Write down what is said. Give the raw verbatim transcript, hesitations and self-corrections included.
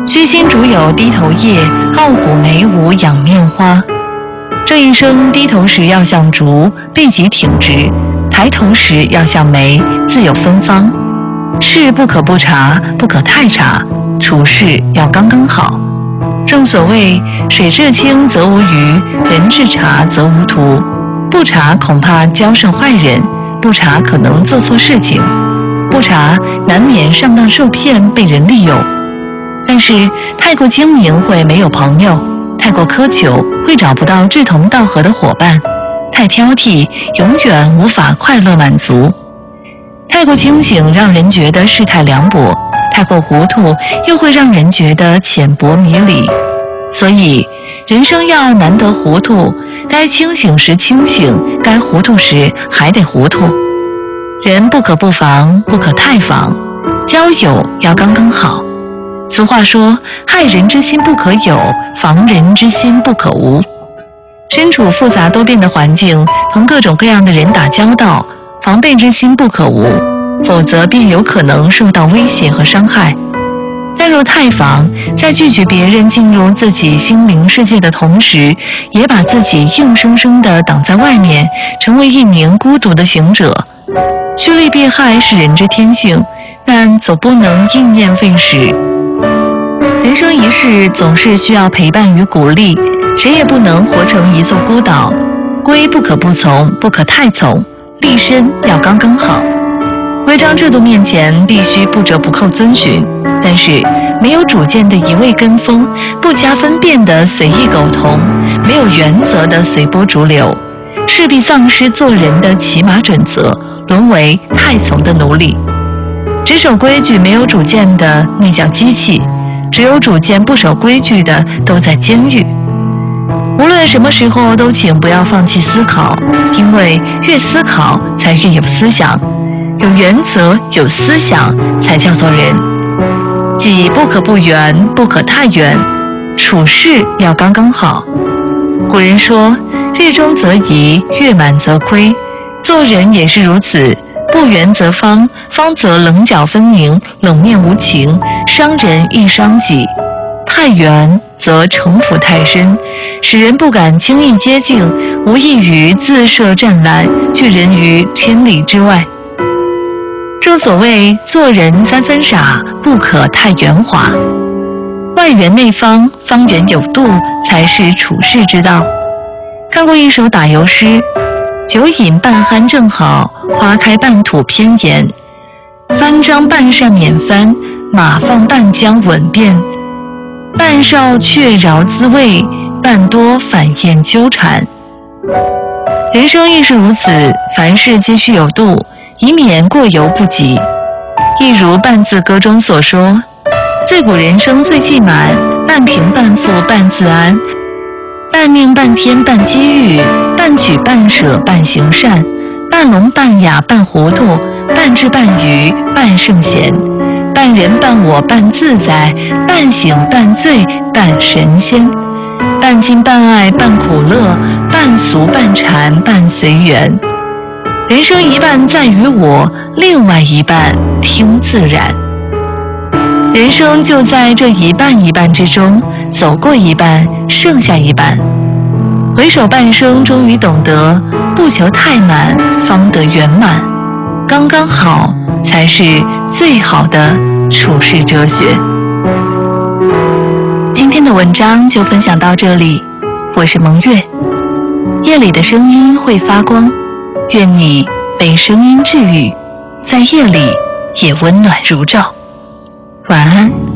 虚心竹有低头叶，傲骨眉无仰面花。这一生低头时要像竹，背脊挺直；抬头时要像梅，自有芬芳。事不可不察，不可太察，处事要刚刚好。正所谓水至清则无鱼，人至察则无徒。不察恐怕交上坏人，不察可能做错事情，不察难免上当受骗，被人利用。但是太过精明会没有朋友，太过苛求会找不到志同道合的伙伴，太挑剔永远无法快乐满足。太过清醒让人觉得世态凉薄，太过糊涂又会让人觉得浅薄迷离。所以人生要难得糊涂，该清醒时清醒，该糊涂时还得糊涂。人不可不防，不可太防，交友要刚刚好。俗话说，害人之心不可有，防人之心不可无。身处复杂多变的环境，同各种各样的人打交道，防备之心不可无，否则便有可能受到威胁和伤害。但若太防，在拒绝别人进入自己心灵世界的同时，也把自己硬生生地挡在外面，成为一名孤独的行者。趋利避害是人之天性，但总不能应验废时。人生一世总是需要陪伴与鼓励，谁也不能活成一座孤岛。规不可不从，不可太从，立身要刚刚好。规章制度面前必须不折不扣遵循，但是没有主见的一味跟风，不加分辨的随意苟同，没有原则的随波逐流，势必丧失做人的起码准则，沦为太从的奴隶。只守规矩没有主见的那叫机器，只有主见不守规矩的都在监狱。无论什么时候都请不要放弃思考，因为越思考才越有思想，有原则有思想才叫做人。己不可不圆，不可太圆，处事要刚刚好。古人说，日中则移，月满则亏，做人也是如此，不圆则方，方则棱角分明，冷面无情，伤人亦伤己。太圆则城府太深，使人不敢轻易接近，无异于自设战栏，拒人于千里之外。正所谓做人三分傻，不可太圆滑。外圆内方，方圆有度，才是处世之道。看过一首打油诗，酒饮半酣正好，花开半吐偏妍。翻张半扇免翻，马放半缰稳便。半少却饶滋味，半多反厌纠缠。人生亦是如此，凡事皆须有度，以免过犹不及。一如半字歌中所说，自古人生最忌满，半平半富半自安，半命半天半机遇，半取半舍半行善，半聋半哑半糊涂，半智半愚半圣贤，半人半我半自在，半醒半醉半神仙，半敬半爱半苦乐，半俗半禅半随缘。人生一半在于我，另外一半听自然。人生就在这一半一半之中，走过一半，剩下一半。回首半生，终于懂得，不求太满，方得圆满。刚刚好，才是最好的处世哲学。今天的文章就分享到这里，我是蒙月。夜里的声音会发光，愿你被声音治愈，在夜里也温暖如昼。晚安。